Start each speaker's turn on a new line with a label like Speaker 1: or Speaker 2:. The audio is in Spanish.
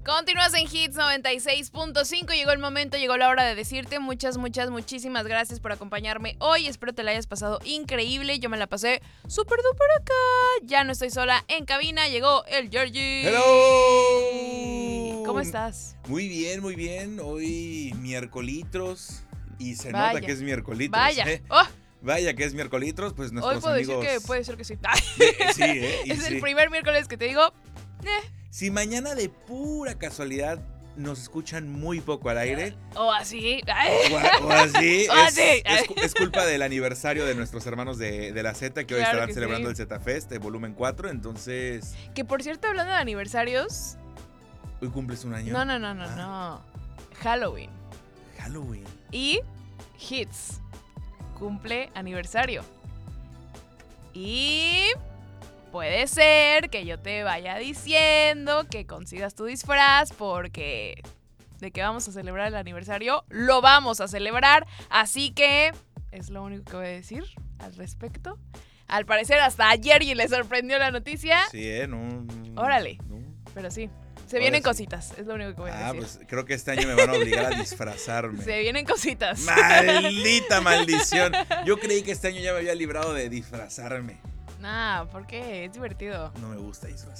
Speaker 1: Continúas en Hits 96.5. Llegó el momento, llegó la hora de decirte muchísimas gracias por acompañarme hoy. Espero te la hayas pasado increíble. Yo me la pasé súper duper acá. Ya no estoy sola en cabina. Llegó el Georgie.
Speaker 2: ¡Hello!
Speaker 1: ¿Cómo estás?
Speaker 2: Muy bien, muy bien. Hoy miércolitros y se
Speaker 1: Vaya.
Speaker 2: nota que es miércolitros.
Speaker 1: Vaya.
Speaker 2: ¿Eh?
Speaker 1: Oh,
Speaker 2: Braya que es miércolitros, pues nuestros
Speaker 1: hoy puedo
Speaker 2: amigos...
Speaker 1: decir que puede ser que sí.
Speaker 2: Sí, y
Speaker 1: Es
Speaker 2: sí.
Speaker 1: el primer miércoles que te digo.
Speaker 2: Si mañana de pura casualidad nos escuchan muy poco al aire,
Speaker 1: O así.
Speaker 2: o así,
Speaker 1: O así.
Speaker 2: es culpa del aniversario de nuestros hermanos de la Z, que hoy
Speaker 1: Claro
Speaker 2: estarán
Speaker 1: que
Speaker 2: celebrando
Speaker 1: sí.
Speaker 2: el Z Fest, volumen 4, entonces...
Speaker 1: Que por cierto, hablando de aniversarios.
Speaker 2: ¿Hoy cumples un año?
Speaker 1: No. Halloween.
Speaker 2: Halloween.
Speaker 1: Y Hits cumple aniversario. Y puede ser que yo te vaya diciendo que consigas tu disfraz porque de que vamos a celebrar el aniversario, lo vamos a celebrar. Así que es lo único que voy a decir al respecto. Al parecer hasta ayer y le sorprendió la noticia.
Speaker 2: Sí, no.
Speaker 1: Órale.
Speaker 2: No.
Speaker 1: Pero sí, se
Speaker 2: Ahora
Speaker 1: vienen
Speaker 2: sí.
Speaker 1: cositas, es lo único que voy a decir.
Speaker 2: Pues creo que este año me van a obligar a disfrazarme.
Speaker 1: Se vienen cositas.
Speaker 2: Maldita maldición. Yo creí que este año ya me había librado de disfrazarme.
Speaker 1: Nah, ¿por qué? Es divertido.
Speaker 2: No me gusta disfrazarme.